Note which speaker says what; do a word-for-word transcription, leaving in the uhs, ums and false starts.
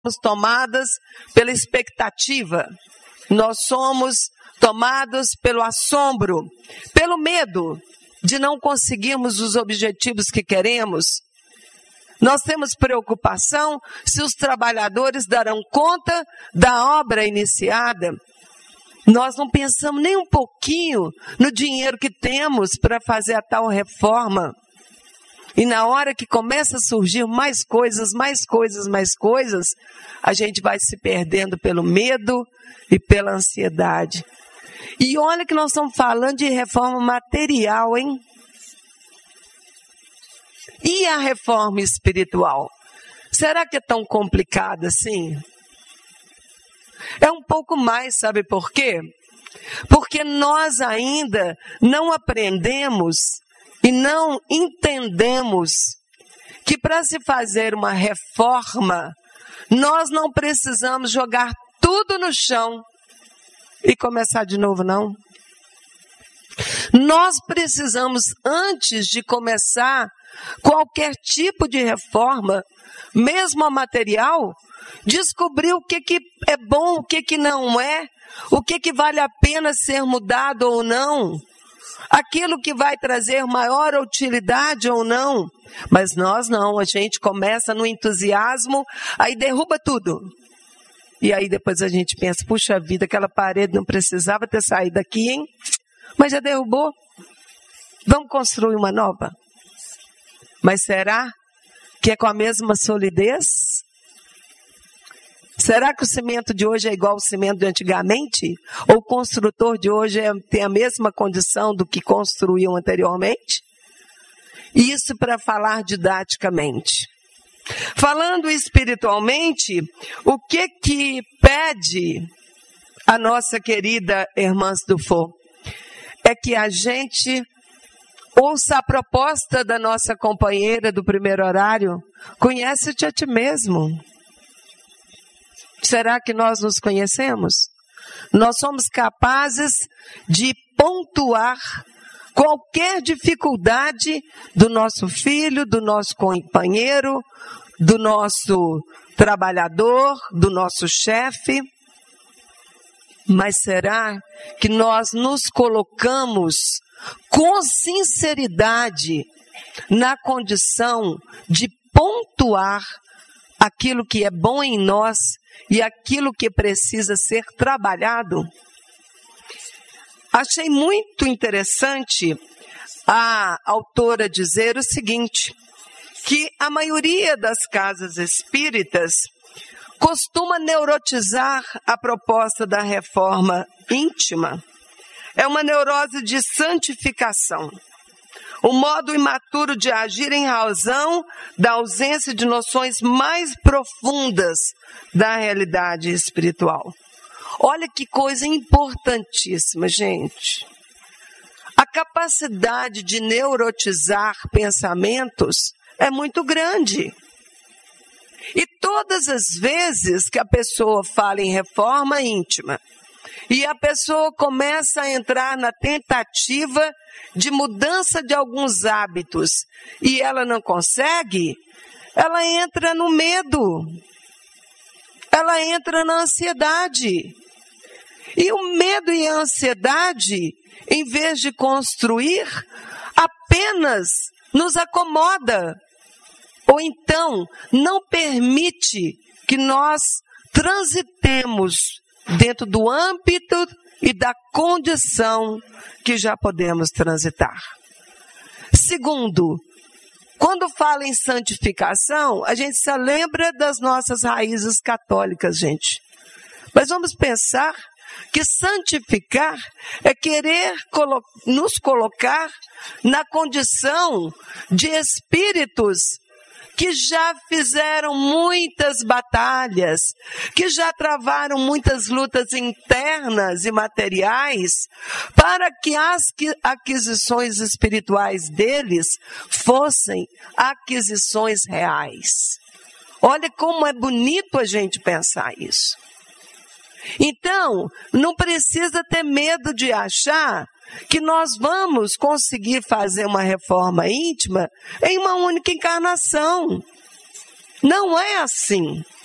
Speaker 1: somos tomadas pela expectativa, nós somos tomados pelo assombro, pelo medo de não conseguirmos os objetivos que queremos. Nós temos preocupação se os trabalhadores darão conta da obra iniciada. Nós não pensamos nem um pouquinho no dinheiro que temos para fazer a tal reforma. E na hora que começa a surgir mais coisas, mais coisas, mais coisas, a gente vai se perdendo pelo medo e pela ansiedade. E olha que nós estamos falando de reforma material, hein? E a reforma espiritual? Será que é tão complicada assim? É um pouco mais, sabe por quê? Porque nós ainda não aprendemos e não entendemos que para se fazer uma reforma, nós não precisamos jogar tudo no chão e começar de novo, não. Nós precisamos, antes de começar qualquer tipo de reforma, mesmo a material, descobrir o que, que é bom, o que, que não é, o que, que vale a pena ser mudado ou não, aquilo que vai trazer maior utilidade ou não. Mas nós não, a gente começa no entusiasmo, aí derruba tudo. E aí depois a gente pensa, puxa vida, aquela parede não precisava ter saído daqui, hein? Mas já derrubou. Vamos construir uma nova. Mas será que é com a mesma solidez? Será que o cimento de hoje é igual ao cimento de antigamente? Ou o construtor de hoje é, tem a mesma condição do que construíam anteriormente? Isso para falar didaticamente. Falando espiritualmente, o que que pede a nossa querida irmã Dufo? É que a gente ouça a proposta da nossa companheira do primeiro horário. Conhece-te a ti mesmo. Será que nós nos conhecemos? Nós somos capazes de pontuar qualquer dificuldade do nosso filho, do nosso companheiro, do nosso trabalhador, do nosso chefe. Mas será que nós nos colocamos com sinceridade na condição de pontuar aquilo que é bom em nós e aquilo que precisa ser trabalhado? Achei muito interessante a autora dizer o seguinte, que a maioria das casas espíritas costuma neurotizar a proposta da reforma íntima. É uma neurose de santificação. O modo imaturo de agir em razão da ausência de noções mais profundas da realidade espiritual. Olha que coisa importantíssima, gente. A capacidade de neurotizar pensamentos é muito grande. E todas as vezes que a pessoa fala em reforma íntima, e a pessoa começa a entrar na tentativa de mudança de alguns hábitos, e ela não consegue, ela entra no medo, ela entra na ansiedade. E o medo e a ansiedade, em vez de construir, apenas nos acomoda. Ou então, não permite que nós transitemos dentro do âmbito e da condição que já podemos transitar. Segundo, quando fala em santificação, a gente se lembra das nossas raízes católicas, gente. Mas vamos pensar que santificar é querer colo- nos colocar na condição de espíritos que já fizeram muitas batalhas, que já travaram muitas lutas internas e materiais, para que as aquisições espirituais deles fossem aquisições reais. Olha como é bonito a gente pensar isso. Então, não precisa ter medo de achar que nós vamos conseguir fazer uma reforma íntima em uma única encarnação. Não é assim.